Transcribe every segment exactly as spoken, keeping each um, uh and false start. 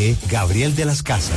dirige Gabriel de las Casas.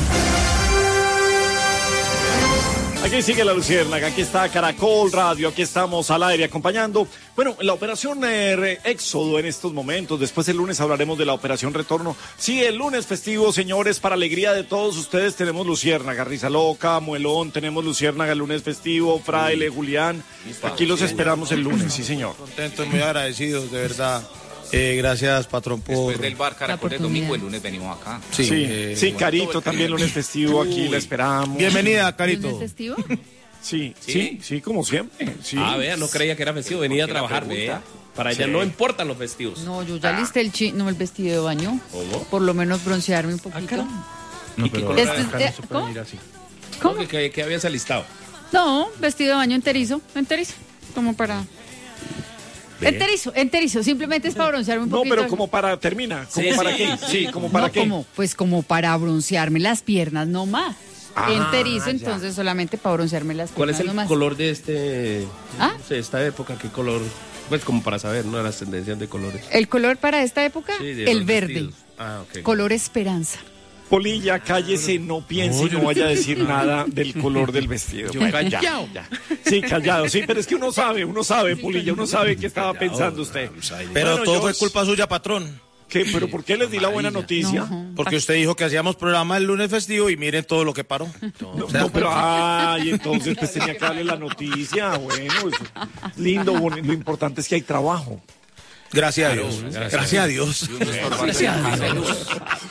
Aquí sigue la Luciérnaga, aquí está Caracol Radio, aquí estamos al aire acompañando. Bueno, la operación eh, Éxodo en estos momentos, después el lunes hablaremos de la operación Retorno. Sí, el lunes festivo, señores, para alegría de todos ustedes tenemos Luciérnaga, Risa Loca, Muelón, tenemos Luciérnaga el lunes festivo, Fraile, Julián. Aquí los esperamos el lunes, sí señor. Contentos, muy agradecidos, de verdad. Eh, gracias, patrón, por... Después del bar Caracol de domingo, el lunes venimos acá. Sí, sí, eh, sí Carito, también lunes festivo, aquí la esperamos. Bienvenida, Carito. ¿Lunes festivo? Sí, sí, sí, sí, como siempre. Sí. Ah, vea, no creía que era festivo, venía a trabajar, vea. Para ella sí. No importan los festivos. No, yo ya listé el chi, no el vestido de baño. ¿Cómo? Por lo menos broncearme un poquito. Ah, no, pero este, acá no se puede ¿cómo? Ir así. ¿Cómo? ¿Cómo que, que habías alistado? No, vestido de baño enterizo, enterizo, como para... Enterizo, enterizo, simplemente es para broncearme un no, poquito. No, pero como para, termina, ¿como sí, para sí, qué? Sí, como para no, qué. Como, pues como para broncearme las piernas, no más. Ah, enterizo, ya. Entonces solamente para broncearme las piernas. ¿Cuál es el no más. color de este, ¿Ah? no sé, esta época? ¿Qué color? Pues como para saber, ¿no? Las tendencias de colores. ¿El color para esta época? Sí, el verde. Ah, ok. Color esperanza. Polilla, cállese, no piense y no vaya a decir nada del color del vestido. Yo callado. Ya, ya. Sí, callado, sí, pero es que uno sabe, uno sabe, Polilla, uno sabe qué estaba pensando usted. Pero bueno, todo yo... fue culpa suya, patrón. ¿Qué? ¿Pero por qué les di la buena noticia? No, porque usted dijo que hacíamos programa el lunes festivo y miren todo lo que paró. No, no, no pero ay, entonces pues tenía que darle la noticia. Bueno, eso. Lindo, bonito, lo importante es que hay trabajo. Gracias a Dios. Gracias, gracias a Dios. Gracias a Dios.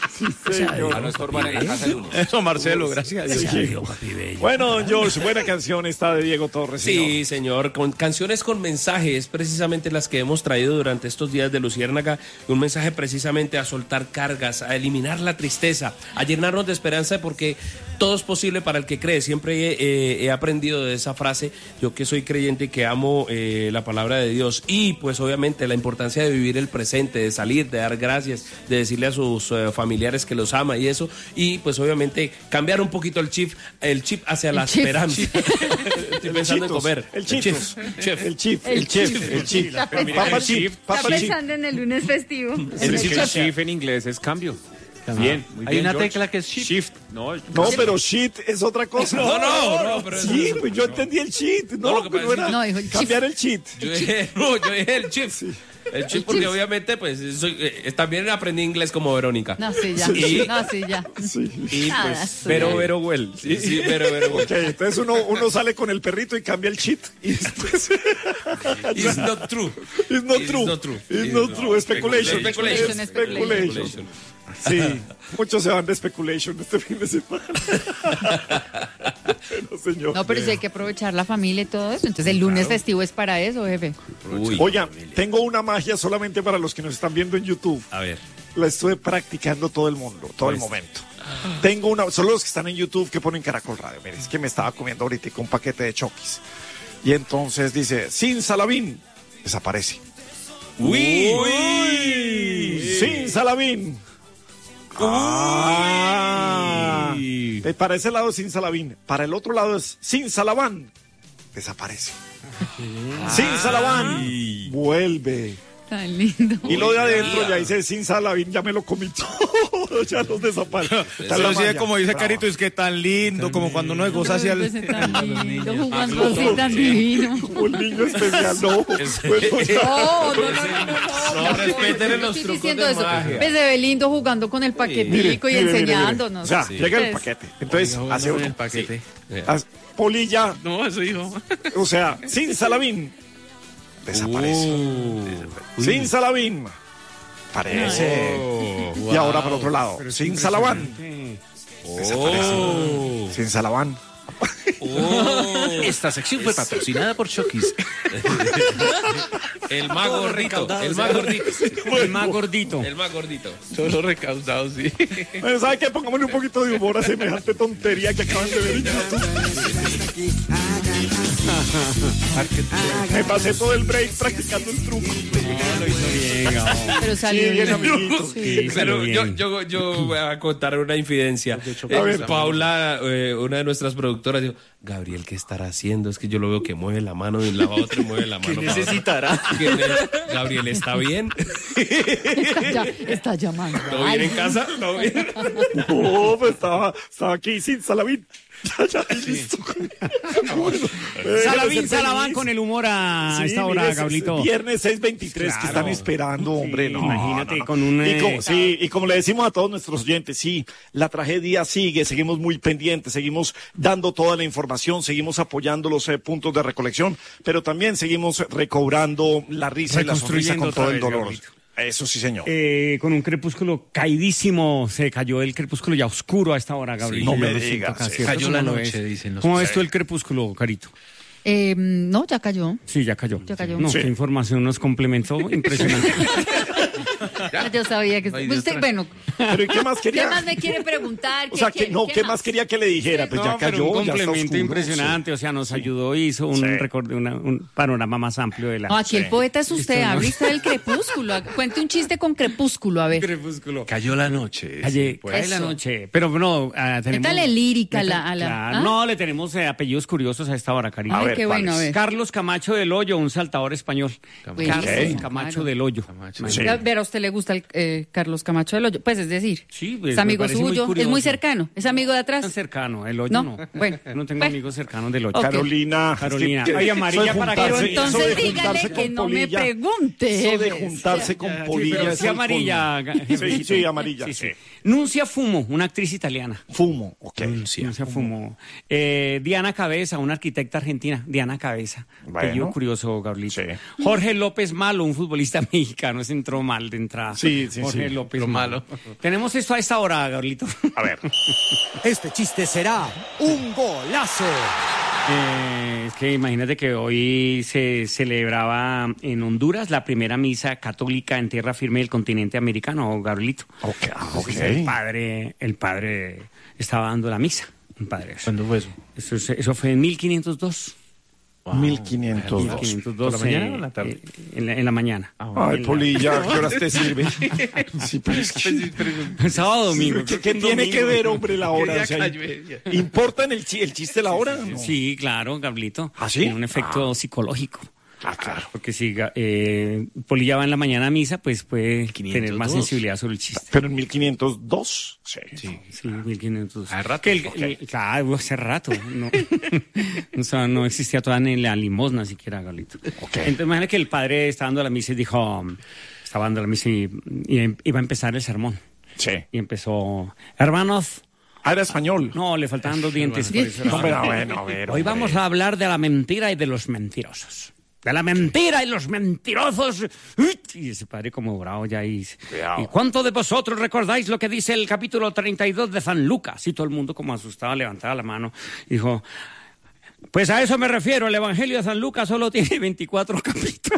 A no estorbar en la casa el lunes. Eso, Marcelo, gracias a Dios. Sí. Bueno, don George, buena canción esta de Diego Torres. Señor. Sí, señor. Con canciones con mensajes, precisamente las que hemos traído durante estos días de Luciérnaga. Un mensaje precisamente a soltar cargas, a eliminar la tristeza, a llenarnos de esperanza, porque todo es posible para el que cree. Siempre he, he aprendido de esa frase. Yo que soy creyente y que amo eh, la palabra de Dios. Y pues obviamente la importancia de vivir el presente, de salir, de dar gracias, de decirle a sus uh, familiares que los ama y eso, y pues obviamente cambiar un poquito el chip, el chip hacia el la chip. Esperanza. Estoy pensando en comer. El chip, el chip, el chip, el chip, el chip. Papa chip, Está pensando en el lunes festivo. El chip en inglés es cambio. También. Muy Hay bien, una George. Tecla que es shift. shift. No, no, pero shit es otra cosa. No, no, no. Pero sí, pues yo entendí el cheat. No, no, no era no, dijo el cambiar el cheat. Yo dije, no, yo dije el chip. Sí. El chip, porque obviamente, pues, soy, eh, también aprendí inglés como Verónica. No, sí, ya. Y, no, sí, ya. Sí. Y pues, pero, pero, well. Sí, sí, pero, pero, well. Okay, entonces uno, uno sale con el perrito y cambia el cheat. Y después... It's not true. It's not It's true. not true. It's not true. Speculation. Speculation. Speculation. Speculation. Sí, muchos se van de speculation este fin de semana. Bueno, señor. No, pero sí hay que aprovechar la familia y todo eso. Entonces el lunes claro. Festivo es para eso, jefe. Uy. Oigan, tengo una magia solamente para los que nos están viendo en YouTube. A ver. La estuve practicando todo el mundo, todo pues. el momento. Ah. Tengo una, solo los que están en YouTube que ponen Caracol Radio. Miren, es que me estaba comiendo ahorita un paquete de Chokis. Y entonces dice, sin Salavín, desaparece. Uy. Uy. Sin Salavín. Ah, para ese lado es sin Salavín, para el otro lado es sin Salaván, desaparece. Ah, sin Salaván, vuelve. Tan lindo. Y lo de adentro ya dice sin Salavín, ya me lo comí todo, ya los desaparece. Pero sí, como dice Carito, es que tan lindo, como cuando uno goza hacia el... Tan lindo, jugando así tan divino. Un niño especial, no. No, no, no, no. No, respeten los trucos de magia. Pues se ve lindo jugando con el paquetico y enseñándonos. O sea, llega el paquete. Entonces, hace uno. el paquete. Polilla. No, eso dijo. O sea, sin Salavín. Desaparece. Uh, sin Salavín. Parece. Oh, wow. Y ahora para otro lado. Pero sin Salaván. Oh. Desaparece. Sin Salaván. Oh. Esta sección fue patrocinada por Chokis. El más gordito. El más gordito. El más gordito. El más gordito. Todos los recaudados, sí. Bueno, ¿sabe qué? Pongámosle un poquito de humor a semejante tontería que acaban de ver en YouTube. Me pasé todo el break practicando el truco. No, lo hizo bien. No. Pero salió sí, bien, bien. amiguito. Sí, pero yo, yo, yo voy a contar una infidencia. Eh, Paula, eh, una de nuestras productoras, dijo, radio. Gabriel, ¿qué estará haciendo? Es que yo lo veo que mueve la mano de un lado a otro y mueve la mano. ¿Qué necesitará? ¿Quién es? Gabriel, ¿está bien? Está, ya- está llamando. ¿Todo bien en casa? ¿Todo bien? No, pues estaba, estaba aquí sin Salavín. Ya, ya, listo. Salavín Salabán con el humor a Sí, esta mire, hora, es- Gablito. es Viernes seis veintitrés que Claro. están esperando, hombre. Sí, no, imagínate, no, no. con un, Y eh, como, sí, y como le decimos a todos nuestros oyentes, sí, la tragedia sigue, seguimos muy pendientes, seguimos dando toda la información, seguimos apoyando los eh, puntos de recolección, pero también seguimos recobrando la risa y la sonrisa Reconstruyendo con todo otra el vez, dolor. Gablito. Eso sí, señor. Eh, con un crepúsculo caidísimo, se cayó el crepúsculo ya oscuro a esta hora, Gabriel. no Yo me lo siento digas, acá, sí. ¿cierto? Cayó ¿Cómo la lo noche, ves? dicen los- ¿Cómo ves Sí. tú el crepúsculo, Carito? Eh, no, ya cayó. Sí, ya cayó. Ya cayó. No, Sí. qué información nos complementó, impresionante. Yo sabía que... Ay, Pues usted, Dios, bueno, Pero ¿y qué más ¿qué quería? más me quiere preguntar? O sea, que, no, ¿qué más quería que le dijera? Pues ya No, pero cayó, un ya está complemento oscuro. impresionante, o sea, nos ayudó, hizo un, Sí. record- una- un panorama más amplio de la... No, aquí el poeta es usted, Listo, ¿no? hable usted del crepúsculo. Cuente un chiste con crepúsculo, a ver. crepúsculo. Cayó la noche. Calle, pues. cae la Eso. noche. Pero no, ah, tenemos... Métale lírica a Métale- la- a la- claro, ¿ah? No, le tenemos eh, apellidos curiosos a esta hora, cariño. A Ay, ver, qué bueno, a ¿cuáles? ver. Carlos Camacho del Hoyo, un saltador español. Buenísimo, Carlos Ok. Camacho claro. del Hoyo. Camacho. Sí. A ver, ¿a usted le gusta el eh, Carlos Camacho del Hoyo? Pues es decir, Sí, pues, es me amigo parece muy suyo, es curioso. muy cercano, es amigo de Tan atrás. cercano, el Hoyo No, no. bueno. Yo no tengo Bueno. amigos cercanos del Hoyo. Ok. Carolina. Carolina. es que- Ay, eso amarilla de para Pero juntarse- Sí, eso entonces de dígale juntarse que con no me polilla, pregunte. Eso de juntarse con Sí, polilla. pero es sí el amarilla. colmo. Sí, sí, amarilla. Sí, Sí, sí. Nuncia Fumo, una actriz italiana. Fumo, ok. Nuncia Fumo. Eh, Diana Cabeza, una arquitecta argentina. Diana Cabeza. Bueno. Apellido curioso, Gabrielito. Sí. Jorge López Malo, un futbolista mexicano. Se entró mal de entrada. Sí, sí, Jorge sí. López Lo malo. Tenemos esto a esta hora, Gabrielito. A ver. Este chiste será un golazo. Eh, es que imagínate que hoy se celebraba en Honduras la primera misa católica en tierra firme del continente americano, Gabrielito. Ok, ah, ok. Entonces, el padre, el padre estaba dando la misa. Un padre. ¿Cuándo fue eso? Eso, es- eso fue en mil quinientos dos. mil quinientos dos. mil quinientos dos. ¿Por la mañana eh, o la tarde? eh, en, la, en la mañana. Ay, En la- Polilla, ¿qué horas te sirve? Sí, pero es que... Sábado domingo. ¿Qué, creo qué un tiene domingo. que ver, hombre, la hora? Ya O sea, cayó, ya. ¿importa en el, chi- el chiste la hora? No. Sí, claro, Gablito. ¿Ah, sí? Tiene un efecto psicológico. Ah, claro. Porque si eh, Polilla va en la mañana a misa, pues puede quinientos tener más dos. sensibilidad sobre el chiste. Pero en mil quinientos dos, sí. Sí. Sí, mil quinientos. Hace rato. Que el- el- claro, hace rato. No, o sea, no existía todavía ni la limosna siquiera, Gablito. Entonces, imagínate que el padre estaba dando la misa y dijo, estaba dando la misa y, y iba a empezar el sermón. Sí. Y empezó, hermanos, Ah, era español. no, le faltaban dos dientes. por eso era- No, pero bueno, a ver, Hoy hombre. vamos a hablar de la mentira y de los mentirosos. De la mentira y los mentirosos. Uy, y ese padre como bravo ya y dice, Cuidado. ¿y cuántos de vosotros recordáis lo que dice el capítulo treinta y dos de San Lucas? Y todo el mundo como asustado levantaba la mano. Dijo, pues a eso me refiero, el Evangelio de San Lucas solo tiene veinticuatro capítulos.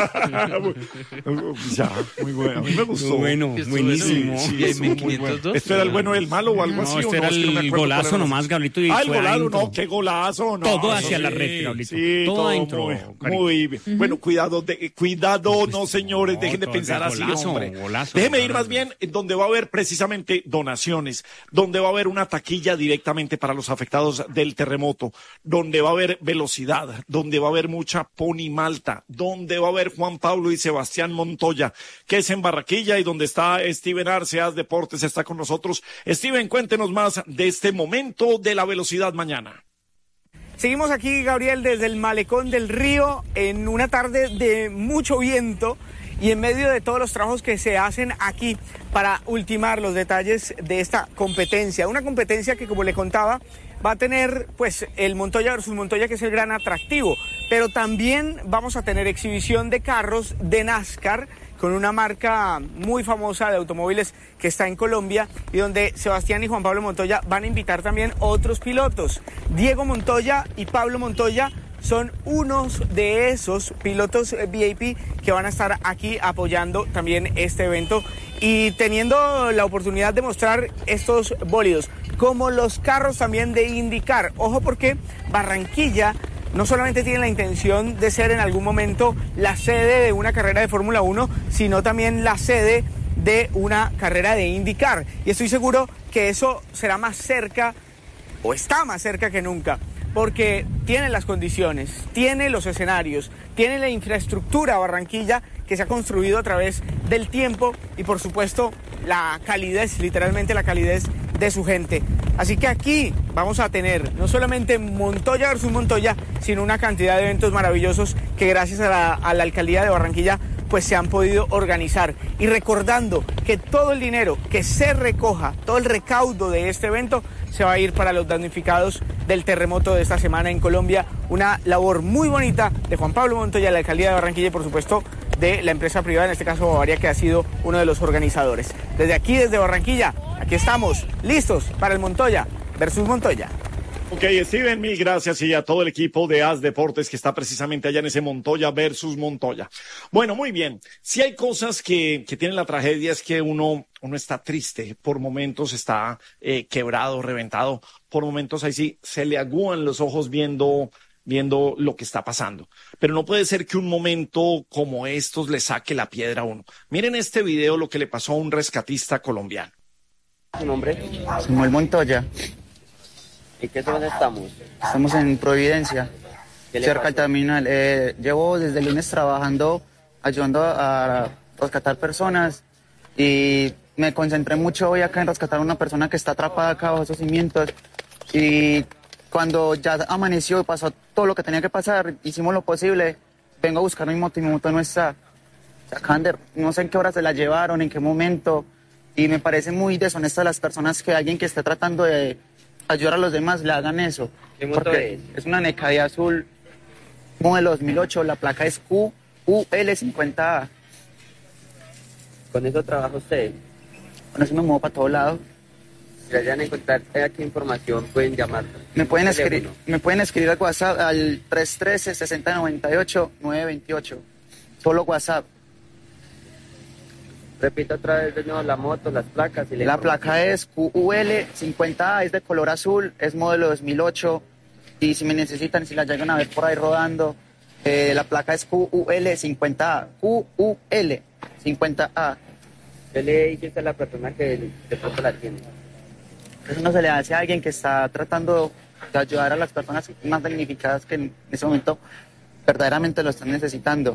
Ya, muy bueno. A mí me gustó. Bueno, Estuvo buenísimo. bueno. Sí, ¿Y en estuvo muy mil quinientos dos? bueno. ¿Esto era el bueno del malo o algo No, así? este o no? era Es que no me el acuerdo golazo cuál era. nomás, Gablito, y Ah, el fue golazo, adentro. no, qué golazo. No, Todo no, hacia sí. la red, Gablito. Sí, todo todo adentro, muy, Carito. muy bien. Bueno, cuidado, de, cuidado, no señores, No, dejen de todo pensar de así, golazo, hombre. golazo, Déjenme ir golazo. más bien en donde va a haber precisamente donaciones, donde va a haber una taquilla directamente para los afectados del terremoto, donde va a haber velocidad, donde va a haber mucha Pony Malta, donde va a haber Juan Pablo y Sebastián Montoya, que es en Barranquilla, y donde está Steven Arceas Deportes, está con nosotros. Steven, cuéntenos más de este momento de la velocidad mañana. Seguimos aquí, Gabriel, desde el malecón del río, en una tarde de mucho viento y en medio de todos los trabajos que se hacen aquí para ultimar los detalles de esta competencia. Una competencia que, como le contaba, va a tener pues el Montoya versus Montoya, que es el gran atractivo, pero también vamos a tener exhibición de carros de NASCAR con una marca muy famosa de automóviles que está en Colombia y donde Sebastián y Juan Pablo Montoya van a invitar también otros pilotos. Diego Montoya y Pablo Montoya son unos de esos pilotos V I P que van a estar aquí apoyando también este evento y teniendo la oportunidad de mostrar estos bólidos, como los carros también de IndyCar. Ojo, porque Barranquilla no solamente tiene la intención de ser en algún momento la sede de una carrera de Fórmula uno, sino también la sede de una carrera de IndyCar. Y estoy seguro que eso será más cerca, o está más cerca que nunca. porque tiene las condiciones, tiene los escenarios, tiene la infraestructura Barranquilla que se ha construido a través del tiempo y por supuesto la calidez, literalmente la calidez de su gente. Así que aquí vamos a tener no solamente Montoya versus Montoya, sino una cantidad de eventos maravillosos que gracias a la, a la alcaldía de Barranquilla pues se han podido organizar. Y recordando que todo el dinero que se recoja, todo el recaudo de este evento se va a ir para los damnificados del terremoto de esta semana en Colombia. Una labor muy bonita de Juan Pablo Montoya, la alcaldía de Barranquilla y por supuesto de la empresa privada, en este caso Bavaria, que ha sido uno de los organizadores. Desde aquí, desde Barranquilla, aquí estamos, listos para el Montoya versus Montoya. Ok, Steven, mil gracias y a todo el equipo de A S Deportes que está precisamente allá en ese Montoya versus Montoya. Bueno, muy bien. Si hay cosas que, que tienen la tragedia es que uno, uno está triste, por momentos está eh, quebrado, reventado, por momentos ahí sí se le agúan los ojos viendo, viendo lo que está pasando. Pero no puede ser que un momento como estos le saque la piedra a uno. Miren este video lo que le pasó a un rescatista colombiano. ¿Su nombre? Samuel Montoya. ¿En qué zona estamos? Estamos en Providencia, cerca del terminal. Eh, llevo desde el lunes trabajando, ayudando a rescatar personas y me concentré mucho hoy acá en rescatar a una persona que está atrapada acá bajo esos cimientos. Y cuando ya amaneció y pasó todo lo que tenía que pasar, hicimos lo posible. Vengo a buscar mi moto y mi moto no está. Acaban de, no sé en qué hora se la llevaron, en qué momento. Y me parece muy deshonesto a las personas que alguien que esté tratando de ayudar a los demás le hagan eso. ¿Qué moto es? Es una Necadí azul, modelo dos mil ocho, la placa es Q U L cincuenta A. ¿Con eso trabaja usted? Con eso me muevo para todos lados. Si vayan a encontrar aquí información, pueden llamar. Me pueden, escribir, me pueden escribir al WhatsApp al tres uno tres, seis cero nueve ocho, nueve dos ocho. Solo WhatsApp. Repito otra vez de nuevo la moto, las placas y la, la placa es Q U L cincuenta A, es de color azul, es modelo dos mil ocho y si me necesitan, si la llegan a ver por ahí rodando, eh, la placa es Q U L cincuenta A, Q U L cincuenta A. ¿Qué le dice a la persona que de pronto la tiene? Eso no se le hace a alguien que está tratando de ayudar a las personas más damnificadas que en ese momento verdaderamente lo están necesitando.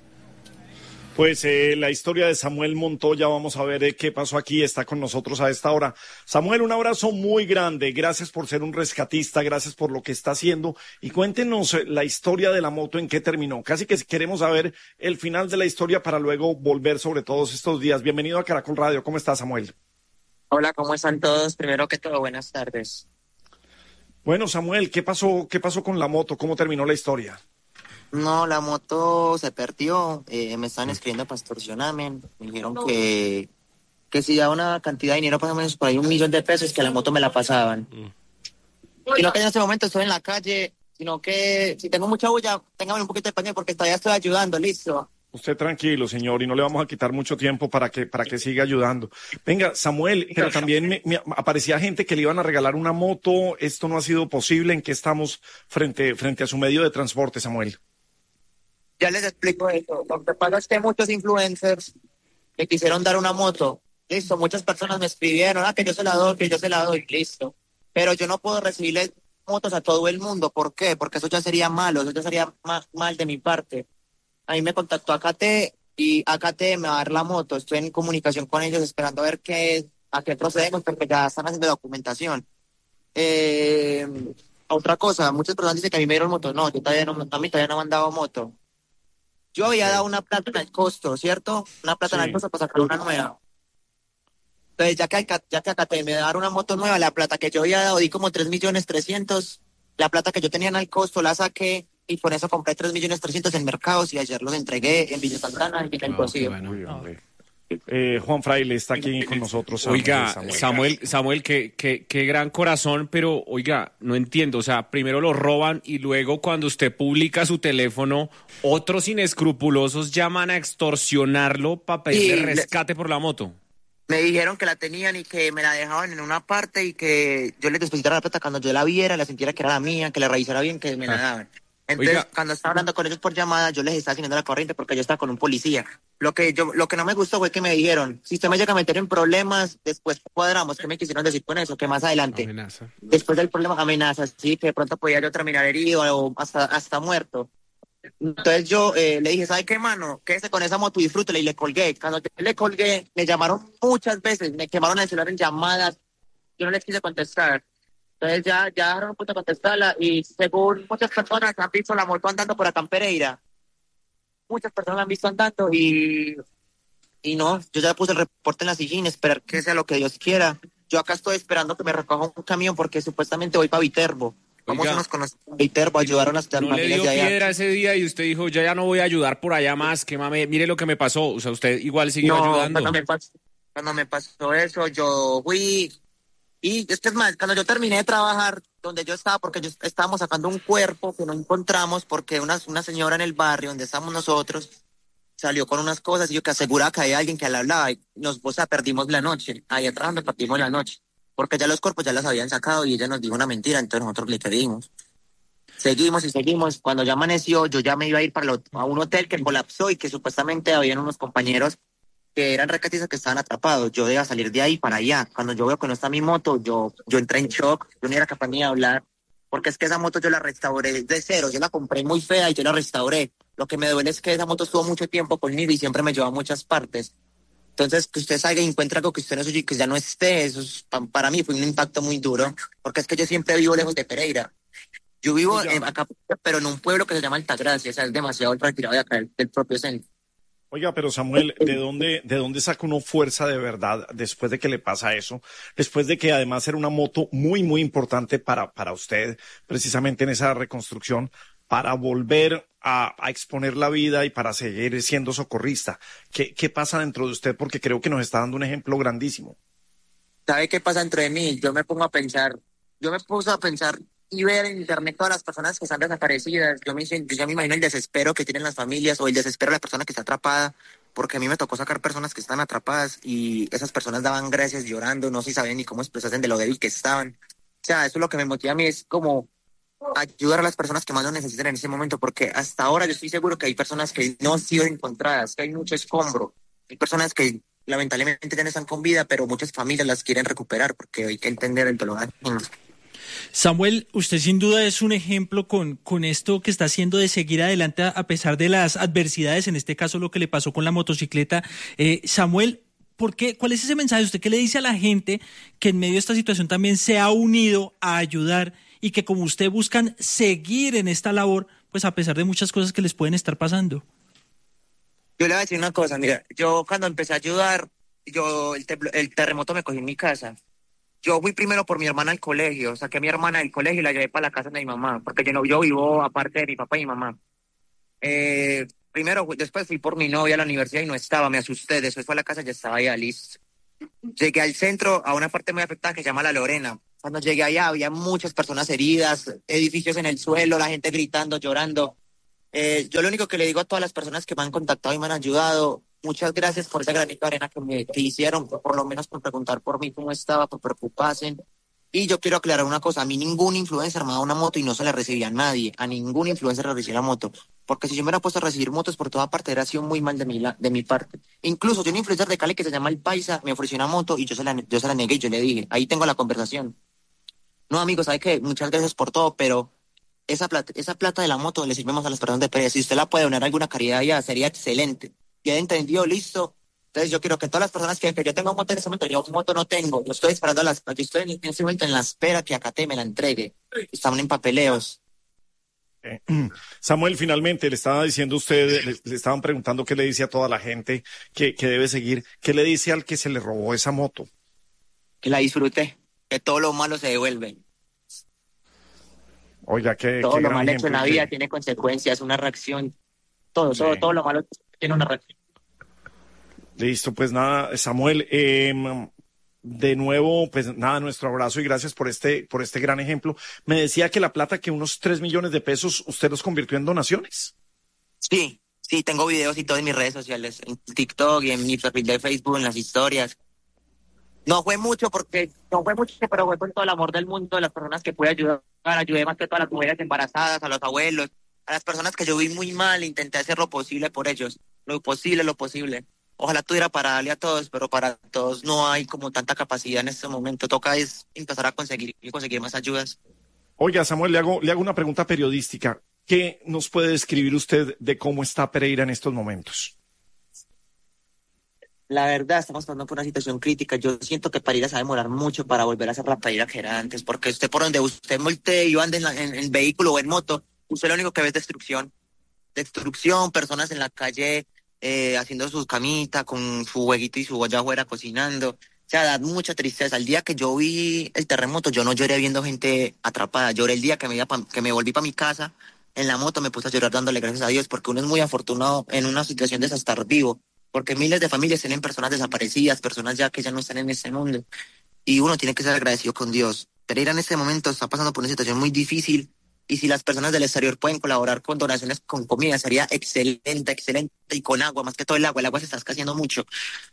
Pues eh, la historia de Samuel Montoya, vamos a ver eh, qué pasó aquí, está con nosotros a esta hora. Samuel, un abrazo muy grande, gracias por ser un rescatista, gracias por lo que está haciendo y cuéntenos eh, la historia de la moto, en qué terminó. Casi que queremos saber el final de la historia para luego volver sobre todos estos días. Bienvenido a Caracol Radio, ¿cómo estás, Samuel? Hola, ¿cómo están todos? Primero que todo, buenas tardes. Bueno, Samuel, ¿qué pasó, qué pasó con la moto? ¿Cómo terminó la historia? No, la moto se perdió, eh, me estaban escribiendo para extorsionarme, me dijeron que, que si daba una cantidad de dinero, más o menos por ahí un millón de pesos, que la moto me la pasaban. Mm. Y no que en este momento estoy en la calle, sino que si tengo mucha bulla, téngame un poquito de pañal porque todavía estoy ayudando, listo. Usted tranquilo, señor, y no le vamos a quitar mucho tiempo para que para que siga ayudando. Venga, Samuel, pero también me, me aparecía gente que le iban a regalar una moto, esto no ha sido posible, ¿en qué estamos frente, frente a su medio de transporte, Samuel? Ya les explico eso. Lo que pasa es que muchos influencers me quisieron dar una moto. Listo, muchas personas me escribieron, ah, que yo se la doy, que yo se la doy, listo. Pero yo no puedo recibirle motos a todo el mundo. ¿Por qué? Porque eso ya sería malo, eso ya sería más mal de mi parte. A mí me contactó A K T y A K T me va a dar la moto. Estoy en comunicación con ellos esperando a ver qué, a qué procedemos porque ya están haciendo documentación. Eh, otra cosa, muchas personas dicen que a mí me dieron moto. No, yo todavía no, a mí todavía no me han dado moto. Yo había dado una plata en el costo, ¿cierto? Una plata sí. en el costo para sacar una nueva. Entonces, ya que, ya que A K T me dar una moto nueva, la plata que yo había dado, di como tres millones trescientos, la plata que yo tenía en el costo la saqué y por eso compré tres millones trescientos en mercados y ayer los entregué en Villa Santana y Villa Imposible. Oh, bueno. Eh, Juan Fraile está aquí con nosotros. Oiga, Samuel, Samuel, Samuel qué, qué, qué gran corazón, pero oiga, no entiendo, o sea, primero lo roban y luego cuando usted publica su teléfono, otros inescrupulosos llaman a extorsionarlo para pedirle sí, rescate por la moto. Me dijeron que la tenían y que me la dejaban en una parte y que yo les depositara la plata cuando yo la viera, la sintiera que era la mía, que la revisara bien, que me la daban. Entonces, Oiga. cuando estaba hablando con ellos por llamada, yo les estaba siguiendo la corriente porque yo estaba con un policía. Lo que yo, lo que no me gustó fue que me dijeron, si usted me llega a meter en problemas, después cuadramos. ¿Qué me quisieron decir con eso? Que más adelante, Amenaza. después del problema, amenazas, sí, que de pronto podía yo terminar herido o hasta, hasta muerto. Entonces yo eh, le dije, ¿sabe qué, mano? Quédese con esa moto y disfrútela, y le colgué. Cuando yo le colgué, me llamaron muchas veces, me quemaron el celular en llamadas, yo no les quise contestar. Entonces ya, ya dejaron un punto de contestarla, y según muchas personas han visto la moto andando por acá en Pereira. Muchas personas la han visto andando y, y no, yo ya puse el reporte en la sillín, esperar que sea lo que Dios quiera. Yo acá estoy esperando que me recoja un camión porque supuestamente voy para Viterbo. Vamos Oiga. unos con los Viterbo, ayudaron a las No le familias dio de allá. piedra ese día y usted dijo, ya ya no voy a ayudar por allá más, que mame, mire lo que me pasó. O sea, usted igual siguió No, ayudando. cuando me, pasó, cuando me pasó eso, yo fui. Y es que es más, cuando yo terminé de trabajar donde yo estaba, porque yo estábamos sacando un cuerpo que no encontramos, porque una, una señora en el barrio donde estamos nosotros salió con unas cosas y yo que aseguraba que había alguien que la hablaba, y nos, o sea, perdimos la noche. Ahí atrás nos perdimos la noche, porque ya los cuerpos ya los habían sacado y ella nos dijo una mentira, entonces nosotros le creímos. Seguimos y seguimos. Cuando ya amaneció, yo ya me iba a ir para lo, a un hotel que colapsó y que supuestamente habían unos compañeros que eran recatistas que estaban atrapados. Yo iba a salir de ahí para allá. Cuando yo veo que no está mi moto, yo, yo entré en shock. Yo no era capaz ni de hablar, porque es que esa moto yo la restauré de cero. Yo la compré muy fea y yo la restauré. Lo que me duele es que esa moto estuvo mucho tiempo conmigo y siempre me llevó a muchas partes. Entonces, que usted salga y encuentre algo que usted no suyo y que ya no esté, eso es, pa, para mí fue un impacto muy duro, porque es que yo siempre vivo lejos de Pereira. Yo vivo en, acá, pero en un pueblo que se llama Altagracia, o sea, es demasiado retirado de acá, del, del propio centro. Oiga, pero Samuel, ¿de dónde, de dónde saca uno fuerza de verdad después de que le pasa eso? Después de que además era una moto muy, muy importante para, para usted, precisamente en esa reconstrucción, para volver a, a exponer la vida y para seguir siendo socorrista. ¿Qué, qué pasa dentro de usted? Porque creo que nos está dando un ejemplo grandísimo. ¿Sabe qué pasa dentro de mí? Yo me pongo a pensar, yo me puse a pensar y ver en internet todas las personas que están desaparecidas. Yo me, yo ya me imagino el desespero que tienen las familias o el desespero de la persona que está atrapada, porque a mí me tocó sacar personas que están atrapadas y esas personas daban gracias llorando, no se sabían ni cómo expresarse de lo débil que estaban. O sea, eso es lo que me motiva a mí, es como ayudar a las personas que más lo necesiten en ese momento, porque hasta ahora yo estoy seguro que hay personas que no han sido encontradas, que hay mucho escombro, hay personas que lamentablemente ya no están con vida, pero muchas familias las quieren recuperar porque hay que entender el dolor. Samuel, usted sin duda es un ejemplo con, con esto que está haciendo de seguir adelante a pesar de las adversidades, en este caso lo que le pasó con la motocicleta. Eh, Samuel, ¿por qué? ¿Cuál es ese mensaje? ¿Usted qué le dice a la gente que en medio de esta situación también se ha unido a ayudar y que como usted buscan seguir en esta labor, pues a pesar de muchas cosas que les pueden estar pasando? Yo le voy a decir una cosa, mira, yo cuando empecé a ayudar, yo el, te- el terremoto me cogió en mi casa. Yo fui primero por mi hermana al colegio, saqué a mi hermana del colegio y la llevé para la casa de mi mamá, porque yo no, yo vivo aparte de mi papá y mi mamá. Eh, primero, después fui por mi novia a la universidad y no estaba, me asusté, después fue a la casa y ya estaba ya listo. Llegué al centro, a una parte muy afectada que se llama La Lorena. Cuando llegué allá había muchas personas heridas, edificios en el suelo, la gente gritando, llorando. Eh, yo lo único que le digo a todas las personas que me han contactado y me han ayudado, muchas gracias por ese granito de arena que me que hicieron, por lo menos por preguntar por mí cómo estaba, por preocuparse. Y yo quiero aclarar una cosa, a mí ningún influencer me ha dado una moto y no se la recibía a nadie, a ningún influencer le recibí la moto, porque si yo me hubiera puesto a recibir motos por toda parte, hubiera sido muy mal de mi, la- de mi parte. Incluso yo un influencer de Cali que se llama El Paisa, me ofreció una moto y yo se la, yo se la negué y yo le dije, ahí tengo la conversación. No, amigo, ¿sabe qué? Muchas gracias por todo, pero esa plata, esa plata de la moto le sirvemos a las personas de Pereira. Si usted la puede donar a alguna caridad ya, sería excelente. Ya entendido, listo. Entonces yo quiero que todas las personas que, que yo tengo moto en ese momento, yo moto no tengo, yo estoy esperando a las, yo estoy en, en ese momento en la espera que Acate me la entregue. Estaban en papeleos. Eh, Samuel, finalmente le estaba diciendo a usted, le, le estaban preguntando qué le dice a toda la gente que, que debe seguir, qué le dice al que se le robó esa moto. Que la disfrute, que todo lo malo se devuelve. Oiga, qué, Todo qué lo gran mal hecho en la ejemplo, vida qué- tiene consecuencias, una reacción. Todo, todo, Sí. todo lo malo tiene una reacción. Listo, pues nada, Samuel, eh, de nuevo, pues nada, nuestro abrazo y gracias por este, por este gran ejemplo. Me decía que la plata, que unos tres millones de pesos, usted los convirtió en donaciones. Sí, sí, tengo videos y todo en mis redes sociales, en TikTok y en mi perfil de Facebook, en las historias. No fue mucho porque, no fue mucho, pero fue con todo el amor del mundo, de las personas que pude ayudar. Ayudé más que todas las mujeres embarazadas, a los abuelos, a A las personas que yo vi muy mal, intenté hacer lo posible por ellos. Lo posible, lo posible. Ojalá tuviera para darle a todos, pero para todos no hay como tanta capacidad en este momento. Toca es empezar a conseguir y conseguir más ayudas. Oiga, Samuel, le hago, le hago una pregunta periodística. ¿Qué nos puede describir usted de cómo está Pereira en estos momentos? La verdad, estamos pasando por una situación crítica. Yo siento que Pereira se va a demorar mucho para volver a ser la Pereira que era antes, porque usted por donde usted voltee y ande en, la, en, en vehículo o en moto, usted lo único que ve es destrucción. Destrucción, personas en la calle eh, haciendo sus camitas con su hueguito y su olla afuera cocinando. O sea, da mucha tristeza. El día que yo vi el terremoto, yo no lloré viendo gente atrapada. Lloré el día que me, iba pa, que me volví para mi casa en la moto, me puse a llorar dándole gracias a Dios, porque uno es muy afortunado en una situación de estar vivo. Porque miles de familias tienen personas desaparecidas, personas ya que ya no están en este mundo. Y uno tiene que ser agradecido con Dios. Pereira en este momento está pasando por una situación muy difícil. Y si las personas del exterior pueden colaborar con donaciones con comida, sería excelente, excelente. Y con agua, más que todo el agua. El agua se está escaseando mucho.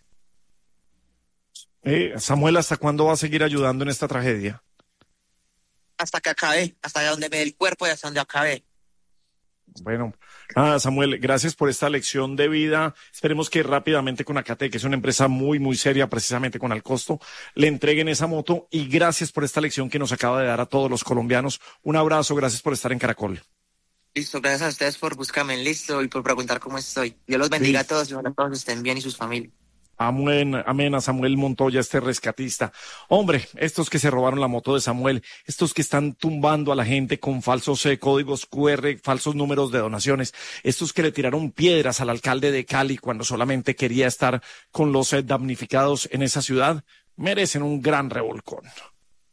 Eh, Samuel, ¿hasta cuándo va a seguir ayudando en esta tragedia? Hasta que acabe, hasta donde me dé el cuerpo y hasta donde acabe. Bueno, nada, Samuel, gracias por esta lección de vida. Esperemos que rápidamente con Acate, que es una empresa muy, muy seria precisamente con Alcosto, le entreguen esa moto y gracias por esta lección que nos acaba de dar a todos los colombianos. Un abrazo, gracias por estar en Caracol. Listo, gracias a ustedes por buscarme en listo y por preguntar cómo estoy. Dios los bendiga sí. a todos y ojalá todos estén bien y sus familias. Amén, amén a Samuel Montoya, este rescatista. Hombre, estos que se robaron la moto de Samuel, estos que están tumbando a la gente con falsos eh, códigos cu erre, falsos números de donaciones, estos que le tiraron piedras al alcalde de Cali cuando solamente quería estar con los eh, damnificados en esa ciudad, merecen un gran revolcón.